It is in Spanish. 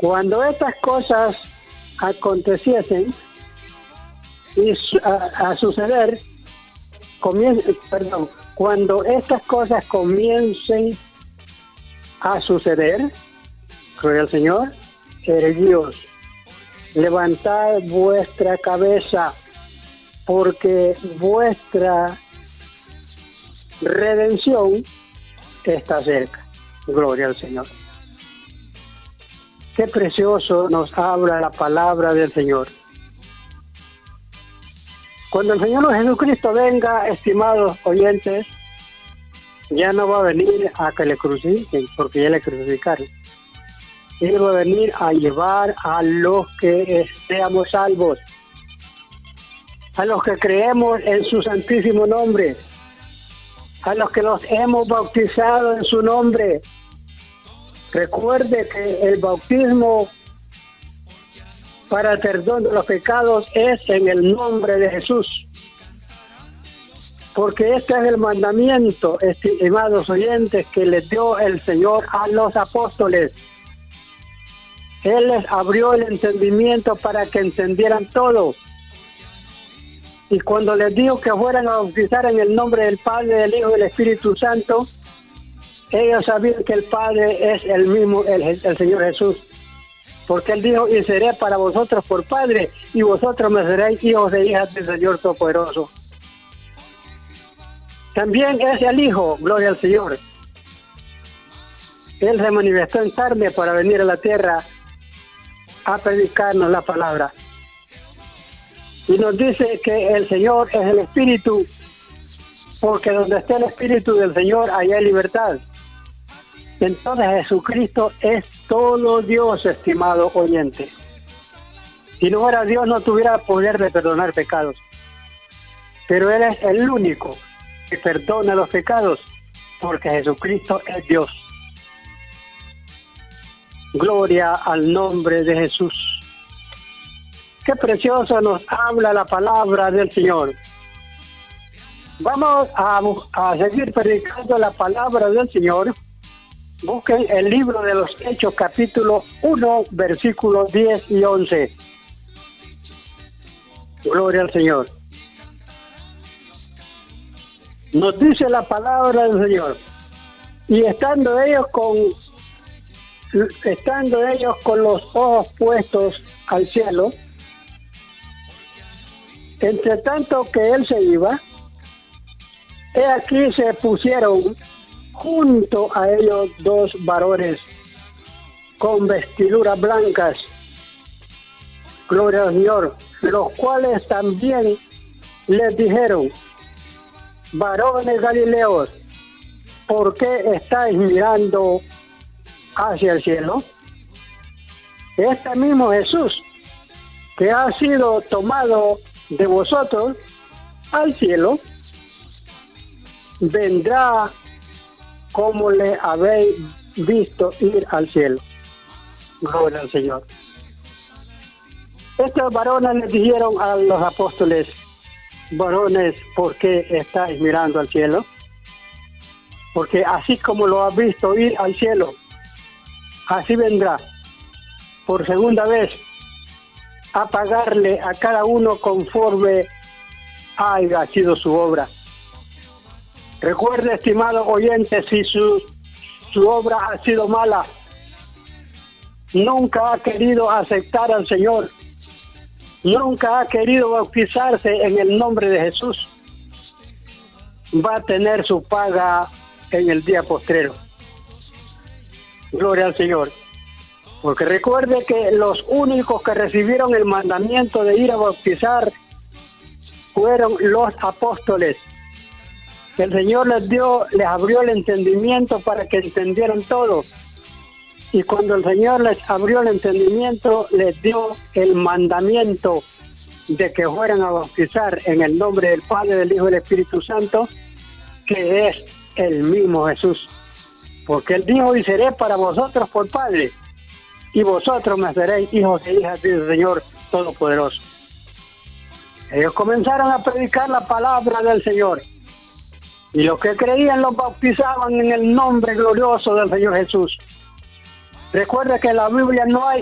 Cuando estas cosas aconteciesen y a suceder, cuando estas cosas comiencen a suceder, gloria al Señor, erguíos, levantad vuestra cabeza, porque vuestra redención está cerca. Gloria al Señor. Qué precioso nos habla la palabra del Señor. Cuando el Señor Jesucristo venga, estimados oyentes, ya no va a venir a que le crucifiquen, porque ya le crucificaron. Él va a venir a llevar a los que seamos salvos, a los que creemos en su santísimo nombre, a los que los hemos bautizado en su nombre. Recuerde que el bautismo para el perdón de los pecados es en el nombre de Jesús. Porque este es el mandamiento, estimados oyentes, que les dio el Señor a los apóstoles. Él les abrió el entendimiento para que entendieran todo. Y cuando les dijo que fueran a bautizar en el nombre del Padre, del Hijo y del Espíritu Santo, ellos sabían que el Padre es el mismo, el Señor Jesús. Porque Él dijo, y seré para vosotros por Padre, y vosotros me seréis hijos e hijas del Señor Todopoderoso. También es el Hijo, gloria al Señor. Él se manifestó en carne para venir a la tierra a predicarnos la palabra. Y nos dice que el Señor es el Espíritu, porque donde esté el Espíritu del Señor, allá hay libertad. Entonces Jesucristo es todo Dios, estimado oyente. Si no fuera Dios, no tuviera poder de perdonar pecados. Pero Él es el único que perdona los pecados, porque Jesucristo es Dios. Gloria al nombre de Jesús. Qué precioso nos habla la palabra del Señor. Vamos a seguir predicando la palabra del Señor. Busquen el libro de los Hechos, capítulo 1, versículos 10 y 11. Gloria al Señor. Nos dice la palabra del Señor. Y estando ellos con los ojos puestos al cielo, entre tanto que Él se iba, he aquí se pusieron junto a ellos dos varones con vestiduras blancas, gloria al Señor, los cuales también les dijeron, varones galileos, ¿por qué estáis mirando hacia el cielo? Este mismo Jesús, que ha sido tomado de vosotros al cielo, vendrá como le habéis visto ir al cielo. Gloria al Señor. Estos varones les dijeron a los apóstoles, varones, ¿por qué estáis mirando al cielo? Porque así como lo has visto ir al cielo, así vendrá por segunda vez a pagarle a cada uno conforme haya sido su obra. Recuerde, estimado oyente, si su obra ha sido mala, nunca ha querido aceptar al Señor, nunca ha querido bautizarse en el nombre de Jesús, va a tener su paga en el día postrero. Gloria al Señor. Porque recuerde que los únicos que recibieron el mandamiento de ir a bautizar fueron los apóstoles. El Señor les abrió el entendimiento para que entendieran todo. Y cuando el Señor les abrió el entendimiento, les dio el mandamiento de que fueran a bautizar en el nombre del Padre, del Hijo y del Espíritu Santo, que es el mismo Jesús. Porque Él dijo, y seré para vosotros por Padre, y vosotros me seréis hijos e hijas del Señor Todopoderoso. Ellos comenzaron a predicar la palabra del Señor. Y los que creían los bautizaban en el nombre glorioso del Señor Jesús. Recuerde que en la Biblia no hay